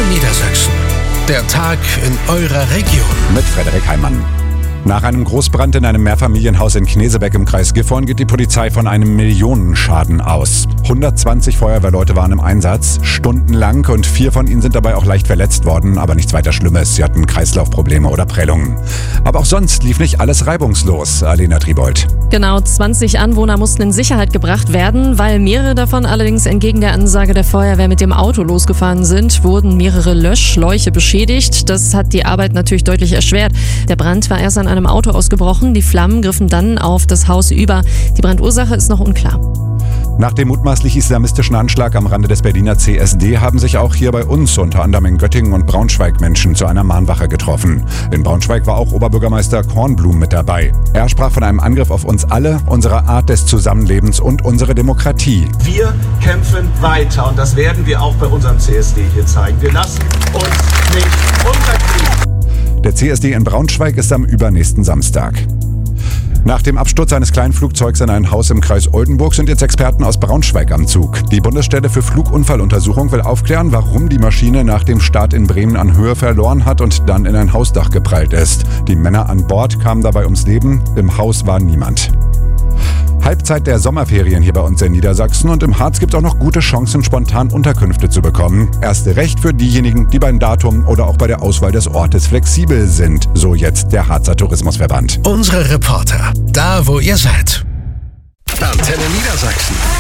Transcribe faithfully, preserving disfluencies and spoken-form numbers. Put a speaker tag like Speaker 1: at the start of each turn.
Speaker 1: Niedersachsen. Der Tag in eurer Region.
Speaker 2: Mit Frederik Heimann. Nach einem Großbrand in einem Mehrfamilienhaus in Knesebeck im Kreis Gifhorn geht die Polizei von einem Millionenschaden aus. hundertzwanzig Feuerwehrleute waren im Einsatz, stundenlang, und vier von ihnen sind dabei auch leicht verletzt worden, aber nichts weiter Schlimmes. Sie hatten Kreislaufprobleme oder Prellungen. Aber auch sonst lief nicht alles reibungslos. Alena Tribold.
Speaker 3: Genau, zwanzig Anwohner mussten in Sicherheit gebracht werden. Weil mehrere davon allerdings entgegen der Ansage der Feuerwehr mit dem Auto losgefahren sind, wurden mehrere Löschschläuche beschädigt. Das hat die Arbeit natürlich deutlich erschwert. Der Brand war erst an einem Auto ausgebrochen. Die Flammen griffen dann auf das Haus über. Die Brandursache ist noch unklar.
Speaker 2: Nach dem mutmaßlich islamistischen Anschlag am Rande des Berliner C S D haben sich auch hier bei uns, unter anderem in Göttingen und Braunschweig, Menschen zu einer Mahnwache getroffen. In Braunschweig war auch Oberbürgermeister Kornblum mit dabei. Er sprach von einem Angriff auf uns alle, unsere Art des Zusammenlebens und unsere Demokratie.
Speaker 4: Wir kämpfen weiter, und das werden wir auch bei unserem C S D hier zeigen. Wir lassen uns nicht unterkriegen.
Speaker 2: Der C S D in Braunschweig ist am übernächsten Samstag. Nach dem Absturz eines kleinen Flugzeugs in ein Haus im Kreis Oldenburg sind jetzt Experten aus Braunschweig am Zug. Die Bundesstelle für Flugunfalluntersuchung will aufklären, warum die Maschine nach dem Start in Bremen an Höhe verloren hat und dann in ein Hausdach geprallt ist. Die Männer an Bord kamen dabei ums Leben, im Haus war niemand. Halbzeit der Sommerferien hier bei uns in Niedersachsen, und im Harz gibt es auch noch gute Chancen, spontan Unterkünfte zu bekommen. Erst recht für diejenigen, die beim Datum oder auch bei der Auswahl des Ortes flexibel sind, so jetzt der Harzer Tourismusverband.
Speaker 1: Unsere Reporter, da wo ihr seid. Antenne Niedersachsen.